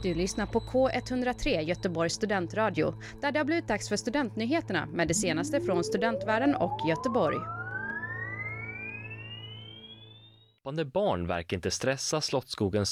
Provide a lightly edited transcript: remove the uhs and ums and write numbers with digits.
Du lyssnar på K103 Göteborgs studentradio, där det har blivit dags för studentnyheterna med det senaste från studentvärlden och Göteborg. Barn verkar inte stressa Slottsskogens